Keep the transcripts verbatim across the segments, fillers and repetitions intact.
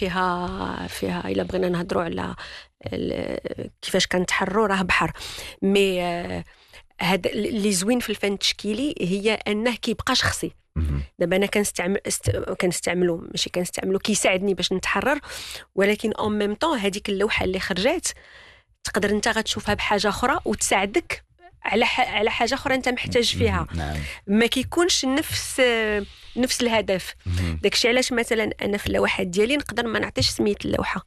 فيها فيها الا بغينا نهضروا على كيفاش كنتحروا راه بحر. مي هذا اللي زوين في الفن التشكيلي هي انه كيبقى شخصي. دابا انا كنستعمل است... كنستعملو ماشي كنستعملو كيساعدني باش نتحرر، ولكن اون ميم طون هذيك اللوحه اللي خرجات تقدر انت غتشوفها بحاجه اخرى وتساعدك على ح... على حاجه اخرى انت محتاج فيها. نعم. ما كيكونش نفس نفس الهدف. داكشي علاش مثلا انا في اللوحات ديالي نقدر ما نعطيش سميت اللوحه.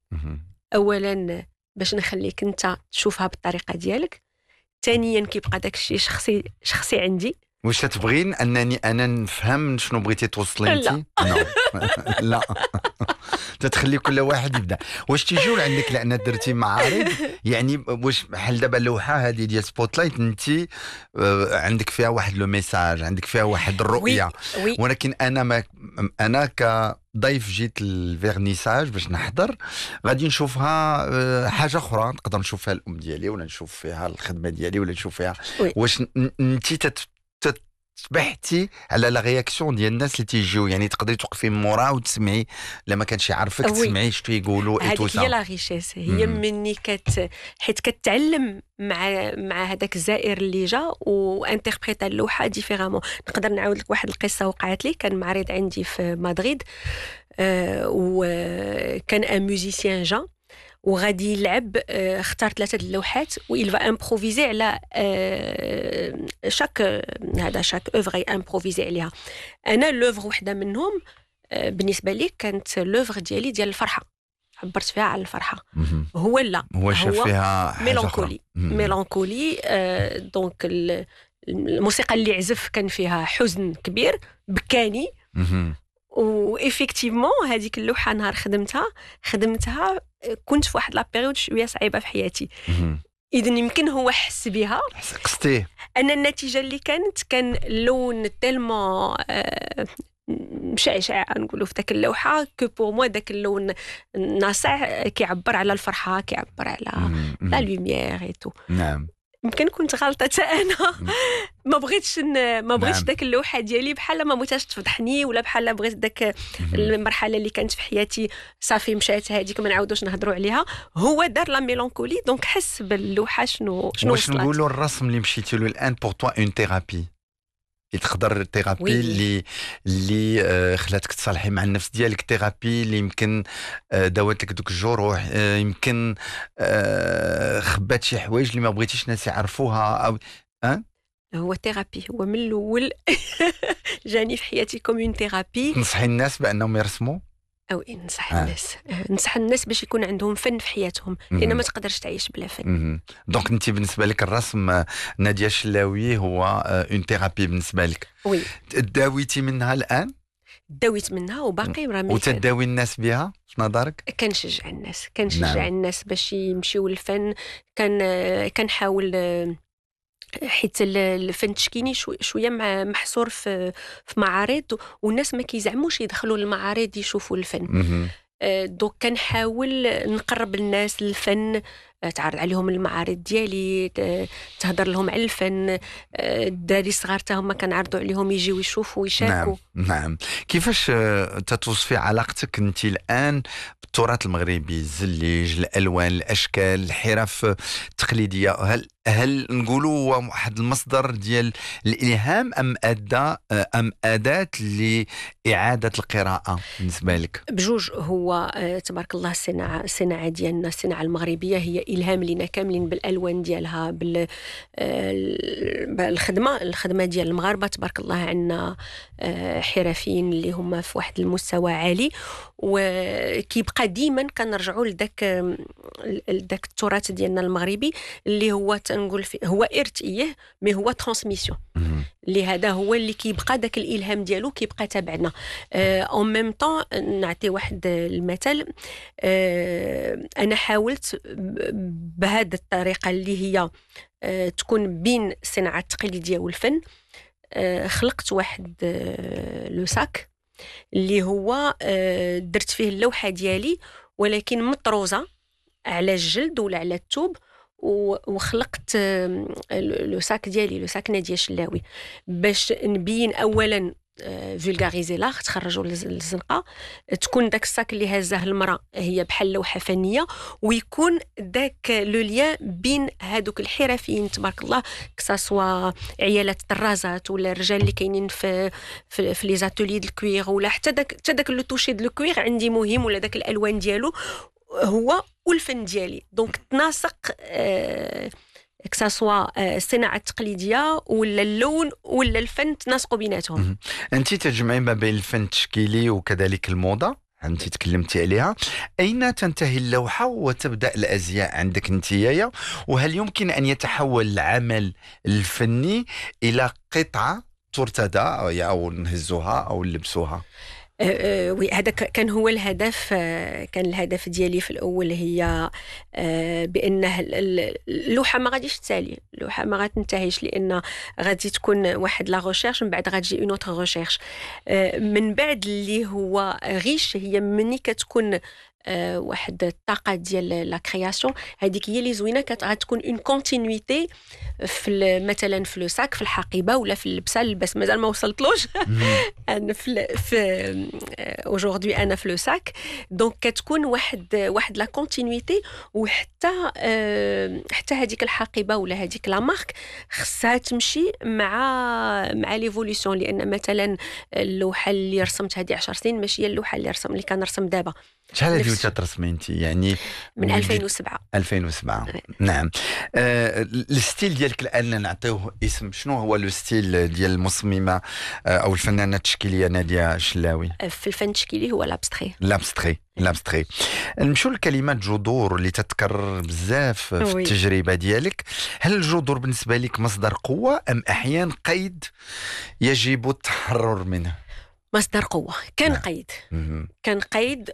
اولا باش نخليك انت تشوفها بالطريقه ديالك، ثانيا كيبقى داكشي شخصي شخصي عندي. واش تبغين انني انا نفهم شنو بغيتي توصلي انت؟ لا لا تتخلي كل واحد يبدا. واش تيجيو عندك لان درتي معارض يعني واش بحال دابا اللوحه هذه ديال سبوت لايت انت عندك فيها واحد لو ميساج، عندك فيها واحد الرؤيه، وي. ولكن انا ما انا كضيف جيت الفيرنيساج باش نحضر غادي نشوفها حاجه اخرى، نقدر نشوف فيها الام ديالي ولا نشوف فيها الخدمه ديالي ولا نشوف فيها وي. واش انت تبحتي على لا رياكسيون ديال الناس اللي تيجيو، يعني تقدري توقفي مورا وتسمعي لما كانش يعرفك تسمعي شتو يقولوا اي تو سا. هذيك هي لا ريشيس، هي مني كت حيت كتعلم مع مع هذاك الزائر اللي جا وانتربريتا اللوحه ديفيرامون. نقدر نعاود لك واحد القصه وقعت لي. كان معرض عندي في مدريد آه وكان ان ميوزيسيان جا وغادي يلعب آه اختار ثلاثه اللوحات ويل فا امبروفيزي على آه شاك هذا شاك اوفر امبروفيزي عليها. انا لوفر وحده منهم آه بالنسبه لي كانت لوفر ديالي ديال الفرحه، عبرت فيها على الفرحه. هو لا هو شاف فيها ميلانكولي ميلانكولي آه دونك الموسيقى اللي عزف كان فيها حزن كبير بكاني. و ايفيكتيفمون هذيك اللوحه نهار خدمتها خدمتها كنت في واحد لا بيريود شويه صعيبه في حياتي. اذا يمكن هو حس بها قصتي ان النتيجه اللي كانت كان لون تيلمون مشعشع نقولوا في داك اللوحه كو بور موا داك اللون ناصع كيعبر على الفرحه، كيعبر على لا لوميير اي تو. نعم يمكن كنت غلطه حتى انا ما بغيتش ما بغيتش نعم. داك اللوحه ديالي بحال ما بغيتهاش تفضحني ولا بحال بغيت داك المرحله اللي كانت في حياتي صافي مشات هذيك ما نعاودوش نهضروا عليها. هو دار لا ميلانكولي دونك حس باللوحه شنو شنو واش نقولوا الرسم اللي مشيتي له الان بور توا اون ثيرابي تقدر ثيرابي اللي اللي آه خلاتك تصالحي مع النفس ديالك، ثيرابي اللي يمكن آه داوت لك دوك الجروح، آه يمكن آه خبات شي حوايج اللي ما بغيتيش الناس يعرفوها او ها أه؟ هو ثيرابي هو من الاول جاني في حياتي كوم ثيرابي. تنصحي الناس بانهم يرسموا او ننصح آه. الناس ننصح الناس باش يكون عندهم فن في حياتهم لان ما تقدرش تعيش بلا فن. دونك انت بالنسبه لك الرسم نادية الشلاوي هو اون ثيرابي بالنسبه لك؟ وي. داويتي منها الان؟ داويت منها وباقي راه وتداوي الناس بها في نظرك؟ كنشجع الناس كنشجع نعم. الناس باش يمشيو للفن. كان كنحاول حيت الفن التشكيلي شويه محصور في في معارض والناس ما كيزعموش يدخلوا للمعارض يشوفوا الفن. دوك كنحاول نقرب الناس للفن، تعرض عليهم المعارض ديالي، تهضر لهم على الفن. الدراري الصغار حتى هما كنعرضوا عليهم يجيو يشوفوا ويشاركوا. نعم نعم. كيفاش تتوصفي علاقتك انت الان بالتراث المغربي، الزليج، الالوان، الاشكال، الحرف التقليديه؟ هل هل نقولوا هو واحد المصدر ديال الالهام ام اداه ام اداه لاعاده القراءه بالنسبه لك؟ بجوج. هو تبارك الله الصناعه الصناعه ديالنا الصناعه المغربيه هي الهام لينا كاملين بالالوان ديالها بالخدمه الخدمه ديال المغاربه. تبارك الله عندنا حرفيين اللي هما في واحد المستوى عالي وكيبقى ديما كنرجعوا لذاك لذاك التراث ديالنا المغربي اللي هو تنقول فيه هو ارث ايه مي هو ترانسميسيون اللي هذا هو اللي كيبقى داك الالهام ديالو كيبقى تابعنا. اون ميم طون نعطي واحد المثل. أه انا حاولت بهذه الطريقه اللي هي أه تكون بين الصناعه التقليديه والفن. أه خلقت واحد أه لو ساك اللي هو أه درت فيه اللوحه ديالي ولكن مطروزه على الجلد ولا على الثوب وخلقت لو ساك ديالي لو ساك نادية الشلاوي باش نبين اولا فولغاريزي لاغ، تخرجوا للزنقه، تكون داك الساك اللي هازاه المراه هي بحال لوحه فنيه، ويكون داك لو ليان بين هادوك الحرفيين تبارك الله، كساسوا عيالات الطرازات ولا الرجال اللي كاينين في في, في لي زاتولي د الكوير، ولا حتى داك حتى داك لو توشي د الكوير عندي مهم، ولا داك الالوان ديالو هو والفن ديالي. دونك تناسق آه كساسوا الصناعه التقليديه ولا اللون ولا الفن، تناسقوا بيناتهم. انت تجمعي ما بين الفن التشكيلي وكذلك الموضه، انت تكلمتي عليها. اين تنتهي اللوحه وتبدا الازياء عندك انتيايا؟ وهل يمكن ان يتحول العمل الفني الى قطعه ترتدى او نهزوها او نلبسوها؟ أه وي، هذا كان هو الهدف. أه كان الهدف ديالي في الاول هي أه بانه اللوحه ما غاديش تسالي، اللوحه ما غاتنتهيش، لان غادي تكون واحد لا ريشيرش، من بعد غتجي اون اوتر ريشيرش، أه من بعد اللي هو غيش هي مني كتكون أه واحد الطاقه ديال لا كرياسيون، هذيك هي اللي زوينه، كتكون اون كونتينيتي في مثلا في لو ساك، في الحقيبه ولا في اللبسه. اللبس مازال ما وصلتلوش انا في في aujourd'hui انا في لو ساك. دونك كتكون واحد واحد لا كونتينيتي، وحتى أه حتى هذيك الحقيبه ولا هذيك لا مارك خصها تمشي مع مع ليفوليسيون، لان مثلا اللوحه اللي رسمت هذه عشر سنين ماشي هي اللوحه اللي رسم اللي كنرسم دابا. شحال هذه وانت ترسمي انت؟ يعني من ألفين وسبعة. ألفين وسبعة نعم. آه الستيل ديالك الان نعطيوه اسم، شنو هو لو ستيل ديال المصممه آه او الفنانه التشكيليه نادية شلاوي؟ في الفن التشكيلي هو لابستري. لابستري لابستري. نمشيو لكلمات جذور اللي تتكرر بزاف في وي. التجربه ديالك. هل الجذور بالنسبه لك مصدر قوه ام احيانا قيد يجب التحرر منه؟ مصدر قوة. كان قيد مم. كان قيد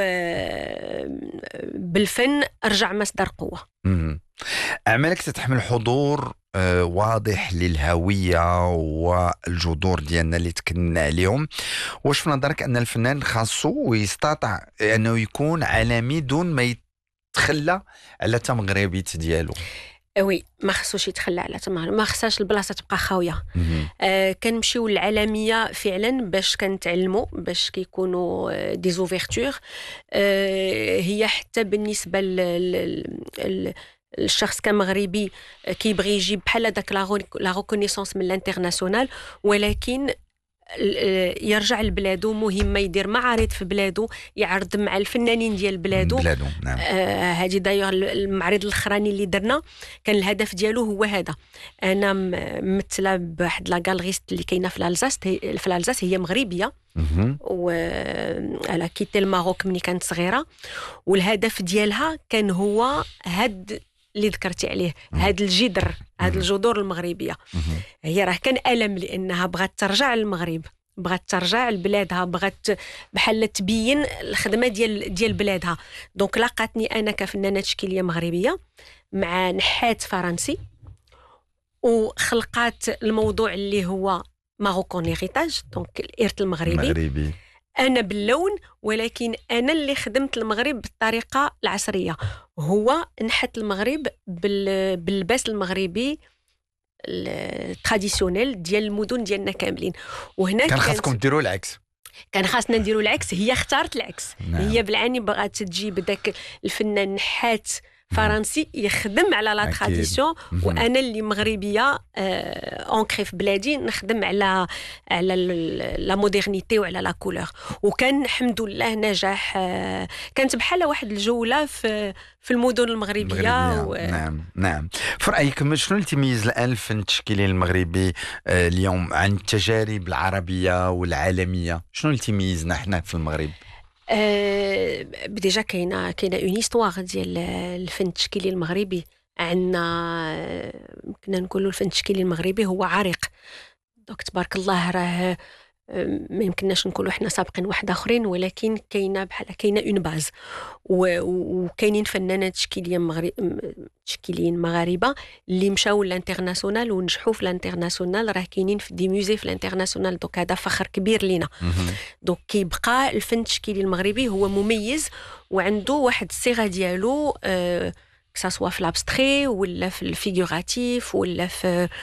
وبالفن رجع مصدر قوة. مم. أعمالك تتحمل حضور آه واضح للهوية والجذور ديالنا اللي تكلمنا عليهم. واش في نظرك أن الفنان خاصو ويستطيع أنه يكون عالمي دون ما يتخلى على تمغربية ديالو؟ وي، ما خصوش يتخلى على تمام، ما خصهاش البلاصه تبقى خاويه. آه كنمشيو للعالميه فعلا باش كنتعلموا، باش كيكونوا دي زوفيرتور. آه هي حتى بالنسبه لل الشخص كمغربي كيبغي يجيب بحال داك لا ريكونيسونس من الانترناسيونال، ولكن يرجع لبلادو، مهمه يدير معارض في بلادو، يعرض مع الفنانين ديال بلادو. بلادو نعم. آه هذه دايوغ المعرض الاخراني اللي درنا كان الهدف ديالو هو هذا. انا ممثله بواحد لا غالريست اللي كاينه في الالزاس، في الالزاس هي مغربيه و على كيتي الماروك ملي كانت صغيره، والهدف ديالها كان هو هاد اللي ذكرتي عليه، هاد الجدر، هاد الجذور المغربيه. هي راه كان ألم لأنها بغات ترجع للمغرب، بغات ترجع لبلادها، بغات بحال تبين الخدمه ديال ديال بلادها. دونك لاقاتني انا كفنانه تشكيليه مغربيه مع نحات فرنسي، وخلقات الموضوع اللي هو ماروكون هيريتاج، دونك الارث المغربي مغربي. انا باللون، ولكن انا اللي خدمت المغرب بالطريقه العصريه، هو نحت المغرب باللباس المغربي التراديسيونيل ديال المدن ديالنا كاملين. وهنا كان خاصكم ديروا العكس، كان خاصنا نديروا العكس. هي اختارت العكس. نعم. هي بالعاني بغات تجيب داك الفنان نحات فرنسي يخدم على لا تراديسيون، وانا اللي مغربيه اونكري في بلادي نخدم على على لا مودرنيتي وعلى لا كولور. وكان الحمد لله نجاح. آه كانت بحال واحد الجوله في في المدن المغربيه, المغربية. و... نعم نعم. في رايك شنو اللي تميز الان الفن التشكيلي المغربي آه اليوم عن التجارب العربيه والعالميه؟ شنو اللي تميزنا احنا في المغرب؟ أه ديجا كاينه كاينه اون هيستوار ديال الفن التشكيلي المغربي. عندنا كنا نقولوا الفن التشكيلي المغربي هو عريق. دونك تبارك الله راه ما يمكنناش نقولوا احنا سابقين واحد اخرين، ولكن كاينه بحال كاينه اون باز، وكاينين فنانات تشكيليه مغرب تشكيليين مغاربه اللي مشاو للانترناسيونال ونجحوا في الانترناسيونال، راه كاينين في دي موزي في الانترناسيونال. دونك هذا فخر كبير لينا. دونك كيبقى الفن التشكيلي المغربي هو مميز وعنده واحد الصيغه ديالو، أه كساسوا في الابستري ولا في الفيغوراتيف ولا في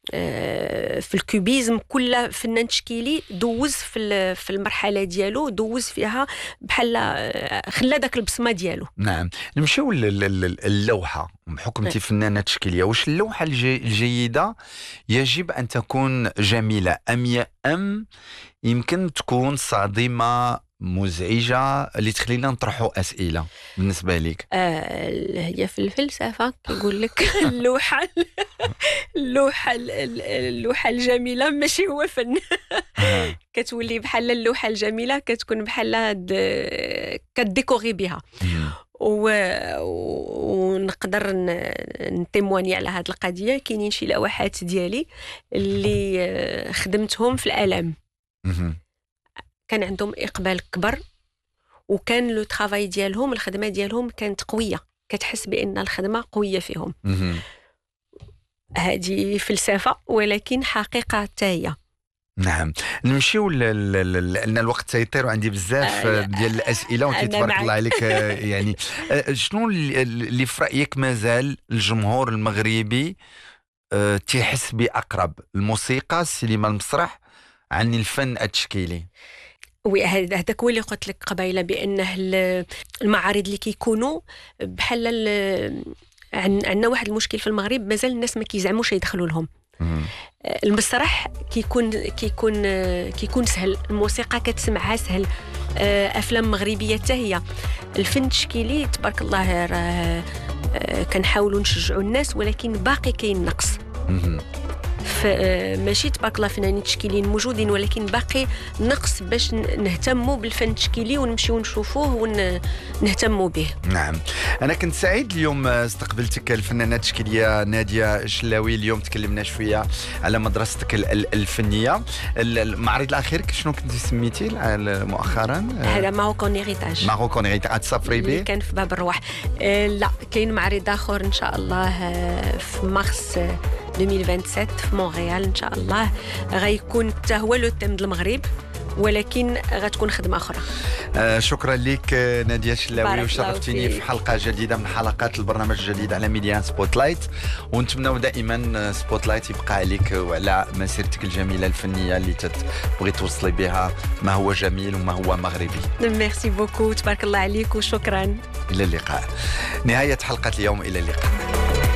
في الكوبيزم كل فنان تشكيلي دوز في في المرحله ديالو دوز فيها بحال خلى داك البصمه ديالو. نعم نمشيو للوحه بحكم انت فنانه تشكيليه، واش اللوحه الجيده يجب ان تكون جميله ام ام يمكن تكون صادمه مزعجه اللي تخلينا نطرحوا اسئله بالنسبه لك؟ آه هي في الفلسفه كيقول لك اللوحه اللوحه اللوحه الجميله ماشي هو فن. كتولي بحال اللوحه الجميله كتكون بحال كديكوري بها. ونقدر نتيمواني على هذه القضيه. كاينين شي لوحات ديالي اللي خدمتهم في الالم كان عندهم اقبال كبر، وكان لو ترافاي ديالهم الخدمه ديالهم كانت قويه، كتحس بان الخدمه قويه فيهم. هذه فلسفه ولكن حقيقه حتى هي. نعم نمشيو لان الوقت سيطير وعندي بزاف ديال الاسئله وانت تبارك الله عليك. يعني شنو اللي في رايك مازال الجمهور المغربي تيحس باقرب الموسيقى السينما المسرح عن الفن التشكيلي؟ وي هذاك هو اللي قلت لك قبيله بانه المعارض اللي كيكونوا بحال عندنا واحد المشكل في المغرب، مازال الناس ما كيزعموش يدخلوا لهم. المسرح كيكون كيكون كيكون سهل، الموسيقى كتسمعها سهل، افلام مغربيه حتى هي. الفن التشكيلي تبارك الله راه كنحاولوا نشجعوا الناس، ولكن باقي كاين نقص. ماشي تبارك الله فنانين تشكيليين موجودين، ولكن باقي نقص باش نهتموا بالفن التشكيلي ونمشيو نشوفوه ونهتموا به. نعم انا كنت سعيد اليوم استقبلتك الفنانه التشكيليه ناديه شلاوي. اليوم تكلمنا شويه على مدرستك الفنيه. المعرض الاخير شنو كنتي سميتي مؤخرا؟ هذا ماروكون هيريتاج. ماروكون هيريتاج تسافري به كان في باب الرواح. أه لا كاين معرض اخر ان شاء الله في مارس ألفين وسبعة وعشرين في مونريال ان شاء الله. غيكون حتى هو لو تيم د المغرب، ولكن غتكون خدمه اخرى. آه شكرا لك ناديه شلاوي، وشرفتيني في حلقه جديده من حلقات البرنامج الجديد على ميديان سبوت لايت. ونتمنوا دائما سبوت لايت يبقى عليك وعلى مسيرتك الجميله الفنيه اللي تبغي توصلي بها ما هو جميل وما هو مغربي. ميرسي بوكو، تبارك الله عليك وشكرا. الى اللقاء. نهايه حلقه اليوم، الى اللقاء.